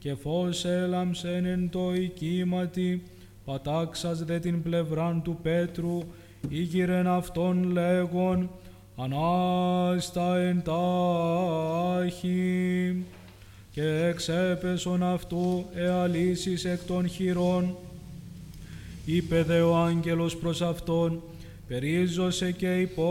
και φως έλαμψεν εν το οικίματι, πατάξας δε την πλευράν του Πέτρου, ήγηρεν αυτόν λέγον, ανάστα εν τάχει. Και εξέπεσον αυτού εαλύσεις εκ των χειρών. Είπε δε ο άγγελος προς αυτόν, περίζωσε και